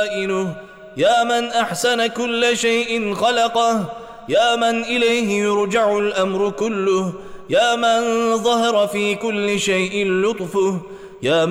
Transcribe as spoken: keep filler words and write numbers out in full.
يا من أحسن كل شيء خلقه، يا من إليه يرجع الأمر كله، يا من ظهر في كل شيء لطفه، يا